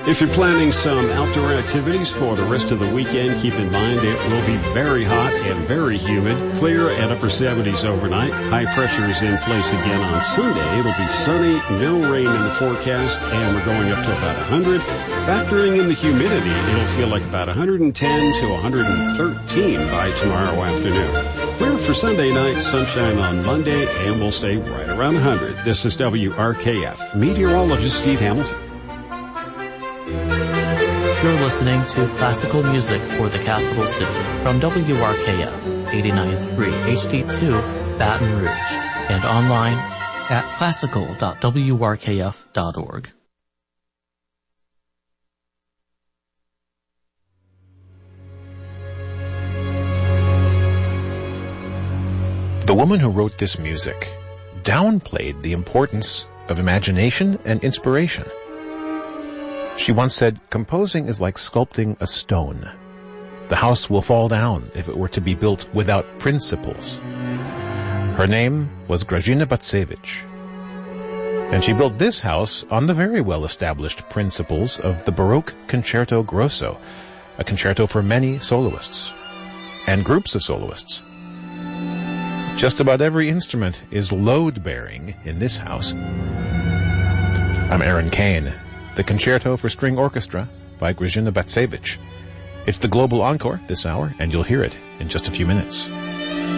If you're planning some outdoor activities for the rest of the weekend, keep in mind it will be very hot and very humid. Clear at upper 70s overnight. High pressure is in place again on Sunday. It'll be sunny, no rain in the forecast, and we're going up to about 100. Factoring in the humidity, it'll feel like about 110 to 113 by tomorrow afternoon. Clear for Sunday night, sunshine on Monday, and we'll stay right around 100. This is WRKF. Meteorologist Steve Hamilton. You're listening to classical music for the capital city from WRKF 89.3 HD2 Baton Rouge and online at classical.wrkf.org. The woman who wrote this music downplayed the importance of imagination and inspiration. She once said, "Composing is like sculpting a stone. The house will fall down if it were to be built without principles." Her name was Grażyna Bacewicz, and she built this house on the very well-established principles of the Baroque Concerto Grosso, a concerto for many soloists and groups of soloists. Just about every instrument is load-bearing in this house. I'm Aaron Kane. The Concerto for String Orchestra by Grażyna Bacewicz. It's the Global Encore this hour, and you'll hear it in just a few minutes.